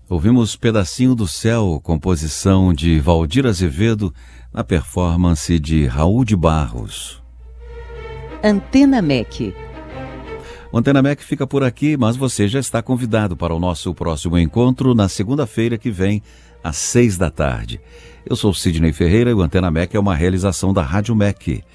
Ouvimos Pedacinho do Céu, composição de Valdir Azevedo, na performance de Raul de Barros. Antena MEC. O Antena MEC fica por aqui, mas você já está convidado para o nosso próximo encontro na segunda-feira que vem, às 6 da tarde. Eu sou Sidney Ferreira e o Antena MEC é uma realização da Rádio MEC.